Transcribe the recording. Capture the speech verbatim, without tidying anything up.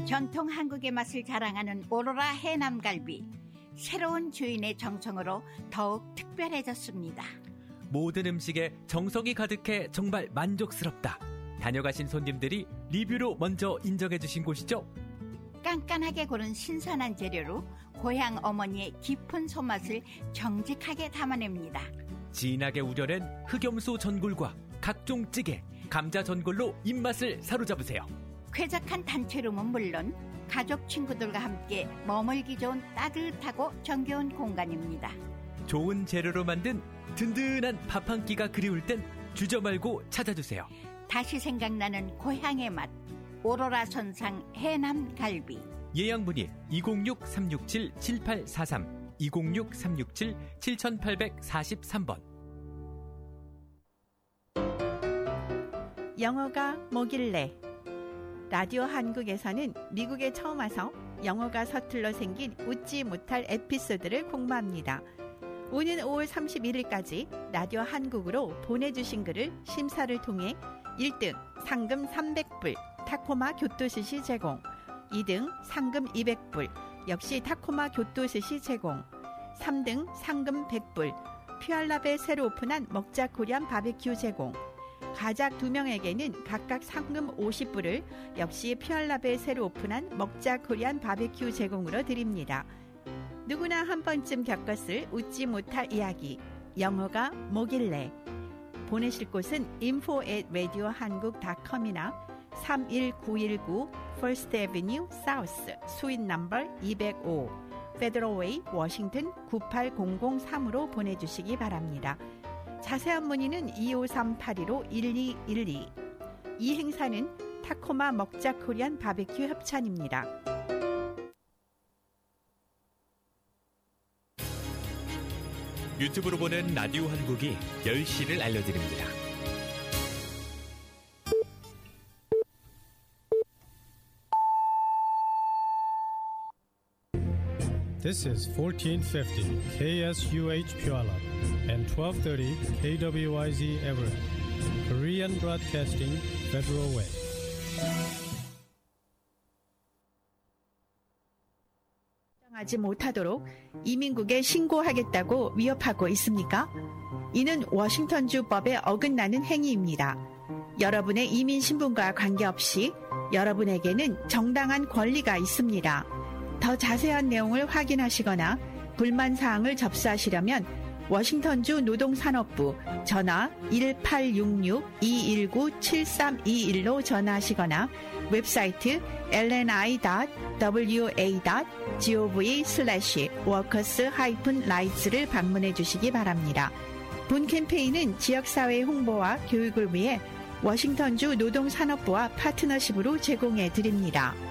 전통 한국의 맛을 자랑하는 오로라 해남갈비. 새로운 주인의 정성으로 더욱 특별해졌습니다. 모든 음식에 정성이 가득해 정말 만족스럽다. 다녀가신 손님들이 리뷰로 먼저 인정해 주신 곳이죠. 깐깐하게 고른 신선한 재료로 고향 어머니의 깊은 손맛을 정직하게 담아냅니다. 진하게 우려낸 흑염소 전골과 각종 찌개, 감자 전골로 입맛을 사로잡으세요. 쾌적한 단체룸은 물론 가족 친구들과 함께 머물기 좋은 따뜻하고 정겨운 공간입니다. 좋은 재료로 만든 든든한 밥 한 끼가 그리울 땐 주저 말고 찾아주세요. 다시 생각나는 고향의 맛, 오로라 선상 해남갈비. 예약 문의 이공육 삼육칠 칠팔사삼 이공육 삼육칠 칠팔사삼 번. 영어가 뭐길래? 라디오 한국에서는 미국에 처음 와서 영어가 서툴러 생긴 웃지 못할 에피소드를 공부합니다. 오는 오월 삼십일일까지 라디오 한국으로 보내주신 글을 심사를 통해 일 등 상금 삼백 불 타코마 교토스시 제공, 이 등 상금 이백 불 역시 타코마 교토스시 제공, 삼 등 상금 백 불 퓨알랍에 새로 오픈한 먹자 코리안 바베큐 제공, 가작 두 명에게는 각각 상금 오십 불을 역시 퓨알랍에 새로 오픈한 먹자 코리안 바베큐 제공으로 드립니다. 누구나 한 번쯤 겪었을 웃지 못할 이야기, 영어가 뭐길래? 보내실 곳은 info at radio 한국 닷 컴이나 삼일구일구 First Avenue South 수인 넘버 이백오 Federal Way, 워싱턴 구팔공공삼으로 보내주시기 바랍니다. 자세한 문의는 이오삼 팔일오 일이일이. 이 행사는 타코마 먹자 코리안 바베큐 협찬입니다. 유튜브로 보는 라디오 한국이 열 시를 알려드립니다. This is fourteen fifty K S U H Puyallup and twelve thirty K W I Z Everett, Korean Broadcasting Federal Way. 하지 못하도록 이민국에 신고하겠다고 위협하고 있습니까? 이는 워싱턴주법에 어긋나는 행위입니다. 여러분의 이민 신분과 관계없이 여러분에게는 정당한 권리가 있습니다. 더 자세한 내용을 확인하시거나 불만사항을 접수하시려면 워싱턴주 노동산업부 전화 일팔육육 이일구 칠삼이일로 전화하시거나 웹사이트 엘엔아이 닷 더블유에이 닷 지오브이 슬래시 워커스 하이픈 라이츠를 방문해 주시기 바랍니다. 본 캠페인은 지역사회 홍보와 교육을 위해 워싱턴주 노동산업부와 파트너십으로 제공해 드립니다.